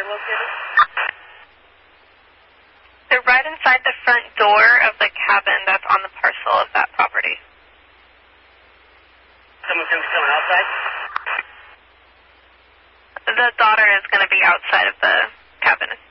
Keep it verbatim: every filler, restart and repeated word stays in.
located? They're right inside the front door of the cabin that's on the parcel of that property. Someone's going to be coming outside? The daughter is going to be outside of the cabin.